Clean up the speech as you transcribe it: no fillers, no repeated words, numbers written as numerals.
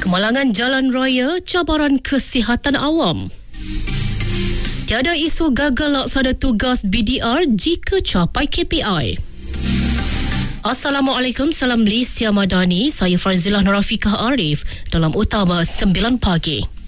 Kemalangan jalan raya, cabaran kesihatan awam. Tiada isu gagal laksana tugas BDR jika capai KPI. Assalamualaikum, salam Malaysia Madani. Saya Farzilah Nurafiqah Arif dalam Utama 9 Pagi.